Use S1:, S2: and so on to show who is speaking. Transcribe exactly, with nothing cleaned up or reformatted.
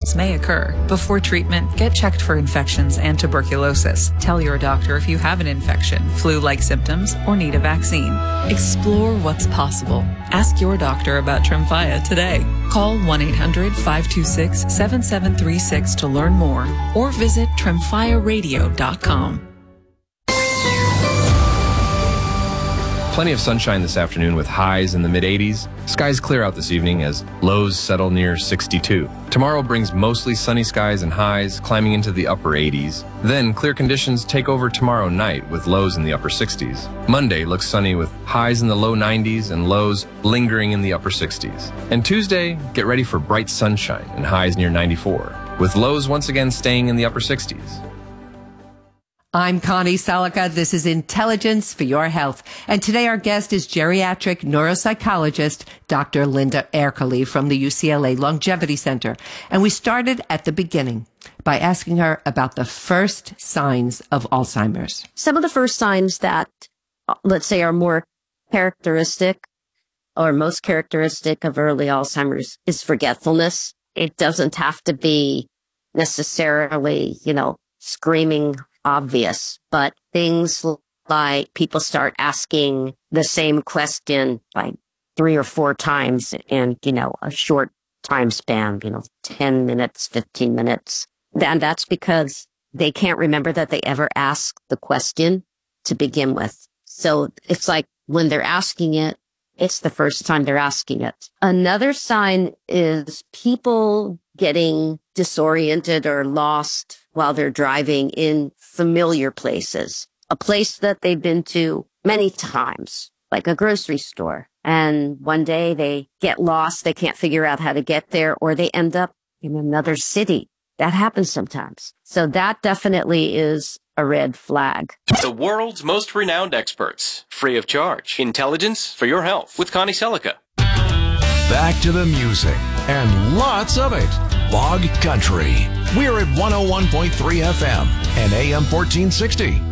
S1: results may occur. Before treatment, get checked for infections and tuberculosis. Tell your doctor if you have an infection, flu-like symptoms, or need a vaccine. Explore what's possible. Ask your doctor about Tremfya today. Call one eight hundred, five two six, seven seven three six to learn more or visit tremfya radio dot com.
S2: Plenty of sunshine this afternoon with highs in the mid eighties. Skies clear out this evening as lows settle near sixty-two. Tomorrow brings mostly sunny skies and highs climbing into the upper eighties. Then clear conditions take over tomorrow night with lows in the upper sixties. Monday looks sunny with highs in the low nineties and lows lingering in the upper sixties. And Tuesday, get ready for bright sunshine and highs near ninety-four, with lows once again staying in the upper sixties.
S3: I'm Connie Selica. This is Intelligence for Your Health. And today our guest is geriatric neuropsychologist, Doctor Linda Ercole from the U C L A Longevity Center. And we started at the beginning by asking her about the first signs of Alzheimer's.
S4: Some of the first signs that, let's say, are more characteristic or most characteristic of early Alzheimer's is forgetfulness. It doesn't have to be necessarily, you know, screaming obvious, but things like people start asking the same question like three or four times in, you know, a short time span, you know, ten minutes, fifteen minutes. And that's because they can't remember that they ever asked the question to begin with. So it's like when they're asking it, it's the first time they're asking it. Another sign is people getting disoriented or lost while they're driving in familiar places, a place that they've been to many times, like a grocery store. And one day they get lost, they can't figure out how to get there, or they end up in another city. That happens sometimes. So that definitely is a red flag.
S5: The world's most renowned experts, free of charge. Intelligence for Your Health with Connie Selica.
S6: Back to the music, and lots of it. Bog Country. We're at one oh one point three F M and A M fourteen sixty.